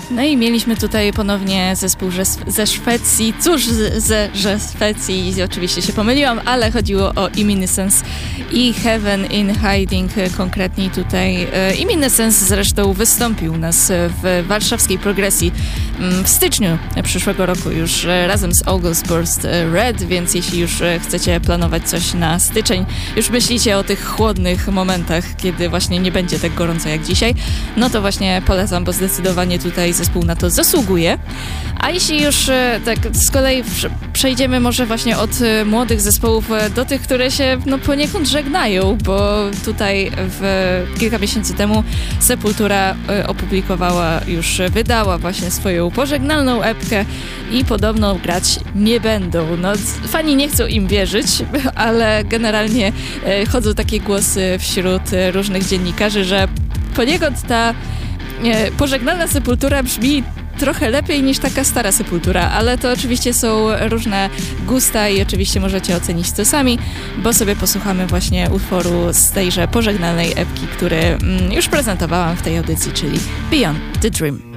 No i mieliśmy tutaj ponownie zespół ze Szwecji. Cóż, ze Szwecji, oczywiście się pomyliłam, ale chodziło o Imminescence i Heaven in Hiding konkretniej tutaj. Imminescence zresztą wystąpił u nas w warszawskiej Progresji w styczniu przyszłego roku już razem z August Burst Red, więc jeśli już chcecie planować coś na styczeń, już myślicie o tych chłodnych momentach, kiedy właśnie nie będzie tak gorąco jak dzisiaj, no to właśnie polecam, bo zdecydowanie tutaj zespół na to zasługuje. A jeśli już tak z kolei przejdziemy może właśnie od młodych zespołów do tych, które się poniekąd żegnają, bo tutaj kilka miesięcy temu Sepultura wydała właśnie swoją pożegnalną epkę i podobno grać nie będą. No, fani nie chcą im wierzyć, ale generalnie chodzą takie głosy wśród różnych dziennikarzy, że poniekąd ta pożegnalna Sepultura brzmi trochę lepiej niż taka stara Sepultura, ale to oczywiście są różne gusta i oczywiście możecie ocenić to sami, bo sobie posłuchamy właśnie utworu z tejże pożegnalnej epki, który już prezentowałam w tej audycji, czyli Beyond the Dream.